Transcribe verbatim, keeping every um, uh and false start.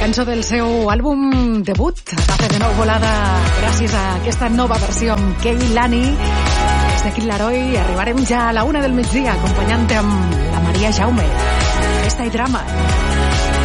cançó del seu àlbum debut. Va fer de nou volada gràcies a aquesta nova versió amb Kehlani. Des d'aquí l'Heroi arribarem ja a la una del migdia acompanyant-te amb la Maria Jaume. Festa i drama.